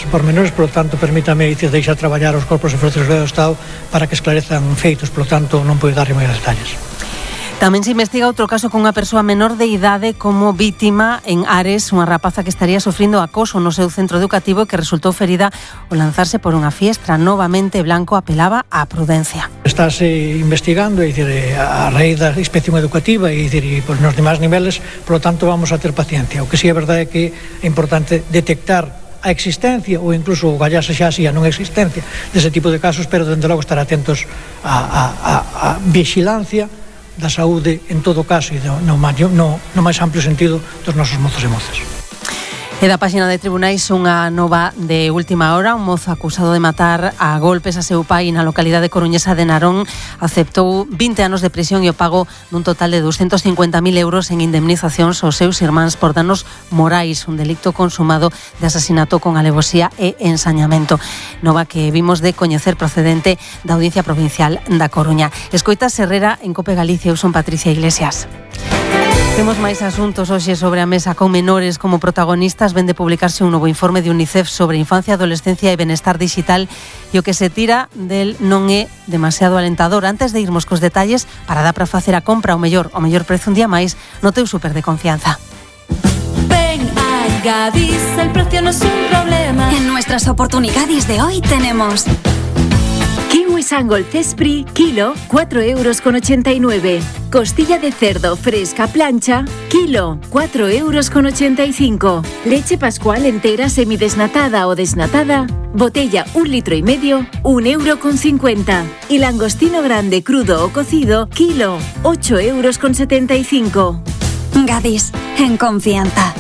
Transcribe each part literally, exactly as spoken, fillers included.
pormenores, polo tanto, permítame dicir, deixa traballar os corpos e forzas do Estado para que esclarezan feitos, polo tanto, non podo dar moi detalles. Tamén se investiga outro caso con unha persoa menor de idade como vítima en Ares, unha rapaza que estaría sufrindo acoso no seu centro educativo e que resultou ferida ao lanzarse por unha fiestra. Novamente, Blanco apelaba á prudencia. Estáse investigando, é dicir, a raíz da inspección educativa e, dicir, e pois, nos demais niveles, polo tanto, vamos a ter paciencia. O que sí é verdade é que é importante detectar a existencia ou incluso o gallase xa así a non existencia dese tipo de casos, pero dende logo estar atentos á, á, á, á vigilancia da saúde en todo caso e no, no, no máis amplio sentido dos nosos mozos e mozas. E da páxina de tribunais unha nova de última hora. Un mozo acusado de matar a golpes a seu pai na localidade coruñesa de Narón aceptou vinte anos de prisión e o pago dun total de doscientos cincuenta mil euros en indemnizacións aos seus irmáns por danos morais, un delicto consumado de asasinato con alevosía e ensañamento. Nova que vimos de coñecer procedente da Audiencia Provincial da Coruña. Escoitas Herrera en Cope Galicia. Eu son Patricia Iglesias. Temos máis asuntos hoxe sobre a mesa con menores como protagonistas. Ven de publicarse un novo informe de UNICEF sobre infancia, adolescencia e benestar digital e o que se tira del non é demasiado alentador. Antes de irmos cos detalles, para dar para facer a compra o mellor, o mellor prezo un día máis no teu súper de confianza. Ven a Gadis, el precio no es un problema. En nuestras oportunidades de hoy tenemos Kiwi Sangol Cespri, kilo, cuatro euros con ochenta y nueve. Costilla de cerdo fresca plancha, kilo, cuatro euros con ochenta y cinco. Leche Pascual entera semidesnatada o desnatada, botella un litro y medio, un euro con cincuenta. Y langostino grande crudo o cocido, kilo, ocho euros con setenta y cinco. Gadis, en confianza.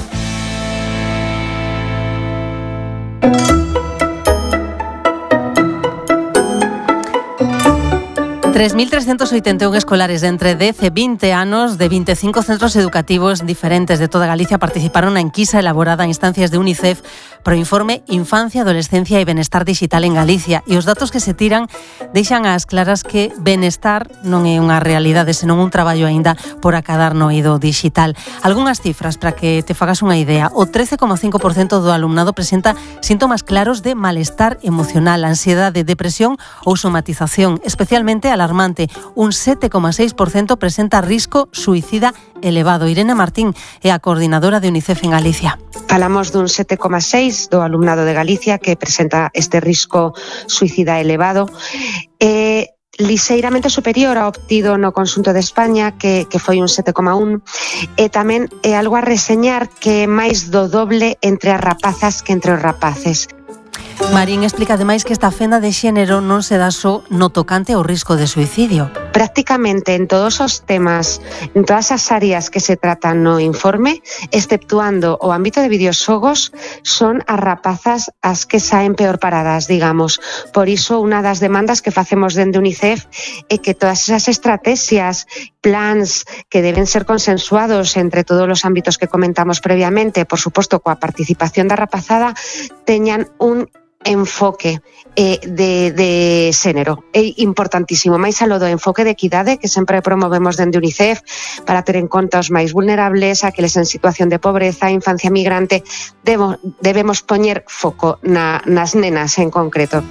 tres mil trescientos oitenta e un escolares de entre dez e vinte anos de veinticinco centros educativos diferentes de toda Galicia participaron na enquisa elaborada a instancias de UNICEF pro informe Infancia, Adolescencia e Benestar Digital en Galicia, e os datos que se tiran deixan ás claras que benestar non é unha realidade, senón un traballo aínda por acadar no eido digital. Algunhas cifras para que te fagas unha idea. O trece coma cinco por cento do alumnado presenta síntomas claros de malestar emocional, ansiedade, depresión ou somatización, especialmente alarmante. Un sete coma seis por cento presenta risco suicida elevado. Irene Martín é a coordinadora de UNICEF en Galicia. Falamos dun sete coma seis do alumnado de Galicia que presenta este risco suicida elevado. Eh, lixeiramente superior ao obtido no conxunto de España, que, que foi un sete coma un, e tamén é algo a reseñar que é máis do doble entre as rapazas que entre os rapaces. Marín explica ademais que esta fenda de xénero non se dá só no tocante ao risco de suicidio. Prácticamente en todos os temas, en todas as áreas que se tratan no informe, exceptuando o ámbito de videoxogos, son as rapazas as que saen peor paradas, digamos. Por iso, unha das demandas que facemos dende UNICEF é que todas esas estrategias, plans que deben ser consensuados entre todos os ámbitos que comentamos previamente, por suposto coa participación da rapazada, teñan un enfoque eh, de, de xénero. É importantísimo, máis alo do enfoque de equidade que sempre promovemos dende UNICEF para ter en conta os máis vulnerables, aqueles en situación de pobreza, infancia migrante. Debo, debemos poñer foco na, nas nenas en concreto.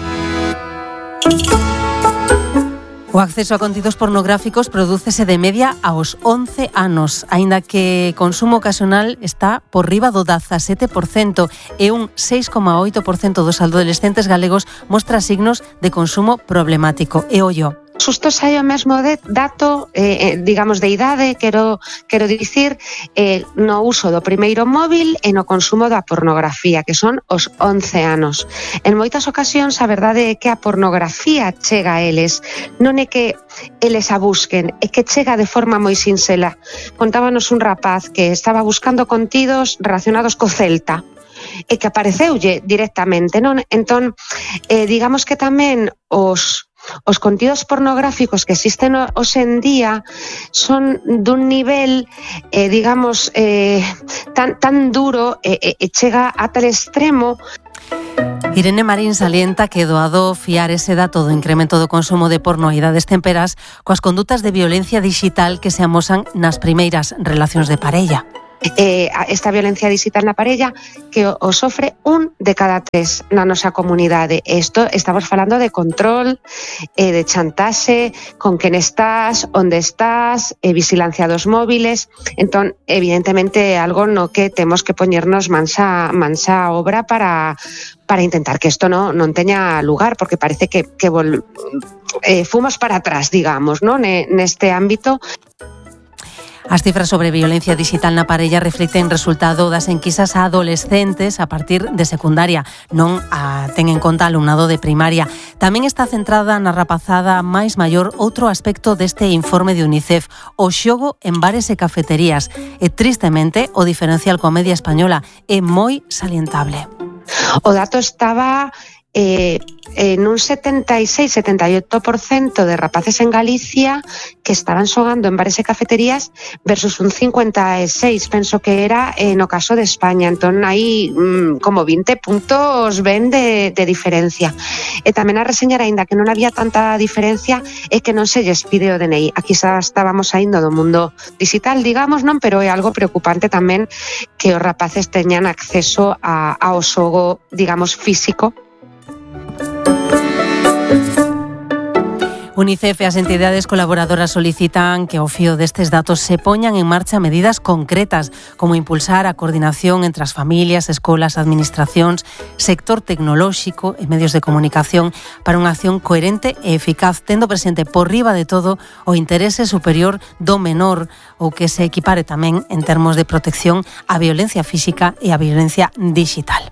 O acceso a contidos pornográficos prodúcese de media aos once anos, aínda que consumo ocasional está por riba do dezasete por cento e un seis coma oito por cento dos adolescentes galegos mostra signos de consumo problemático. E ollo, Xusto sai o mesmo de dato, eh, digamos, de idade, quero, quero dicir, eh, no uso do primeiro móvil e no consumo da pornografía, que son os once anos. En moitas ocasións, a verdade é que a pornografía chega a eles, non é que eles a busquen, é que chega de forma moi sinxela. Contábanos un rapaz que estaba buscando contidos relacionados co Celta, e que apareceulle directamente, non? Entón, eh, digamos que tamén os Os contidos pornográficos que existen hoxe en día son dun nivel, eh, digamos, eh, tan, tan duro e eh, eh, chega a tal extremo. Irene Marín salienta que é doado fiar ese dato do incremento do consumo de porno a idades temperas coas condutas de violencia digital que se amosan nas primeiras relacións de parella. eh, esta violencia digital na parella que o, o sofre un de cada tres na nosa comunidade. Isto estamos falando de control, eh, de chantaxe, con quen estás, onde estás, eh, vigilancia dos móviles. Entón, evidentemente, é algo no que temos que poñernos mansa, mansa obra para para intentar que isto no, non teña lugar, porque parece que, que vol, eh, fomos para atrás, digamos, ¿no? Neste ámbito. As cifras sobre violencia digital na parella reflicten resultado das enquisas a adolescentes a partir de secundaria, non a, ten en conta alumnado de primaria. Tamén está centrada na rapazada máis maior outro aspecto deste informe de UNICEF, o xogo en bares e cafeterías. E tristemente, o diferencial coa media española é moi salientable. O dato estaba eh, en un setenta y seis a setenta y ocho por ciento de rapaces en Galicia que estaban xogando en bares e cafeterías versus un cincuenta y seis, penso que era eh, no caso de España. Entón, hai mm, como veinte puntos ben de, de diferencia. E tamén a reseñar, aínda que non había tanta diferencia, é que non se lles pide o D N I. Aquí xa estábamos saindo do mundo digital, digamos, non? Pero é algo preocupante tamén que os rapaces teñan acceso a, ao xogo, digamos, físico. UNICEF e as entidades colaboradoras solicitan que ao fío destes datos se poñan en marcha medidas concretas, como impulsar a coordinación entre as familias, escolas, administracións, sector tecnolóxico e medios de comunicación para unha acción coherente e eficaz, tendo presente por riba de todo o interese superior do menor, ou que se equipare tamén en termos de protección á violencia física e á violencia digital.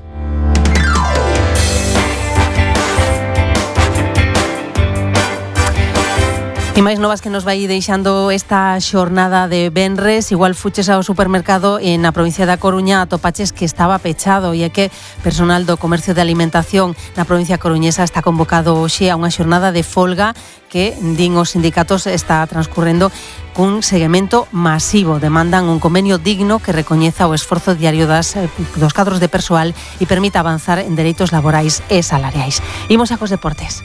E máis novas que nos vai deixando esta xornada de venres. Igual fuches ao supermercado e na provincia da Coruña atopaches que estaba pechado, e é que personal do comercio de alimentación na provincia coruñesa está convocado hoxe a unha xornada de folga que, din os sindicatos, está transcurrendo cun seguimento masivo. Demandan un convenio digno que recoñeza o esforzo diario das, dos cadros de persoal e permita avanzar en dereitos laborais e salariais. Imos a cos deportes.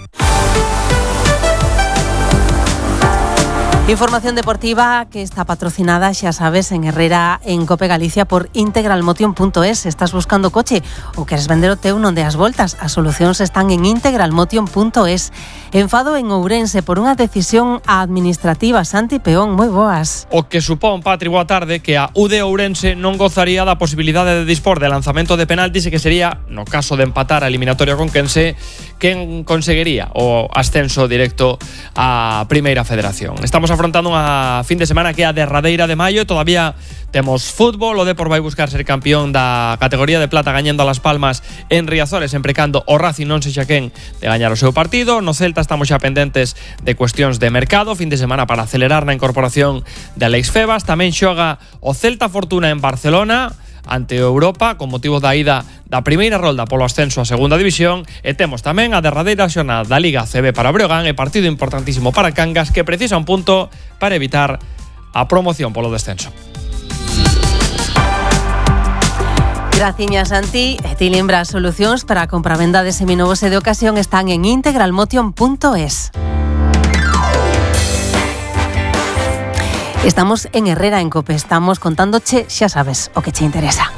Información deportiva que está patrocinada, xa sabes, en Herrera, en Cope Galicia, por integralmotion punto es. Estás buscando coche ou queres vender o teu non deas voltas? As solucións están en integralmotion punto es. Enfado en Ourense por unha decisión administrativa. Santi Peón, moi boas. O que supón, Patri, boa tarde, que a U de Ourense non gozaría da posibilidade de dispor de lanzamento de penaltis e que sería, no caso de empatar a eliminatoria con Quense, quen conseguiría o ascenso directo á Primeira Federación. Estamos afrontando unha fin de semana que é a derradeira de maio e todavía temos fútbol. O Depor vai buscar ser campeón da categoría de plata gañando a Las Palmas en Riazores, emprecando o Racing non sexa quen de gañar o seu partido. No Celta estamos xa pendentes de cuestións de mercado, fin de semana para acelerar na incorporación de Alex Febas. Tamén xoga o Celta Fortuna en Barcelona ante o Europa con motivo da ida da primeira rolda polo ascenso a segunda división, e temos tamén a derradeira xornada da Liga C B para Breogán, e partido importantísimo para Cangas, que precisa un punto para evitar a promoción polo descenso. Graciñas, Santi. E ti lembra, as solucións para a compravenda de seminovos e de ocasión están en integralmotion punto es. Estamos en Herrera, en Cope. Estamos contándoche, xa sabes, o que che interesa.